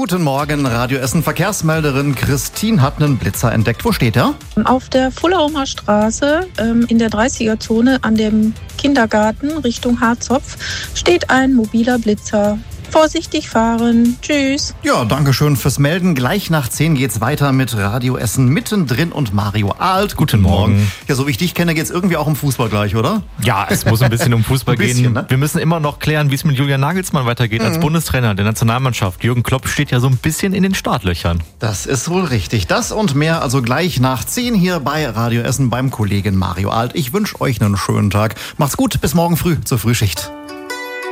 Guten Morgen, Radio Essen. Verkehrsmelderin Christine hat einen Blitzer entdeckt. Wo steht er? Auf der Fulaumer Straße in der 30er-Zone an dem Kindergarten Richtung Harzopf steht ein mobiler Blitzer. Vorsichtig fahren. Tschüss. Ja, danke schön fürs Melden. Gleich nach 10 geht's weiter mit Radio Essen mittendrin und Mario Alt. Guten Morgen. Ja, so wie ich dich kenne, geht's irgendwie auch um Fußball gleich, oder? Ja, es muss ein bisschen um Fußball gehen. Ne? Wir müssen immer noch klären, wie es mit Julian Nagelsmann weitergeht als Bundestrainer der Nationalmannschaft. Jürgen Klopp steht ja so ein bisschen in den Startlöchern. Das ist wohl richtig. Das und mehr also gleich nach 10 hier bei Radio Essen beim Kollegen Mario Alt. Ich wünsche euch einen schönen Tag. Macht's gut, bis morgen früh zur Frühschicht.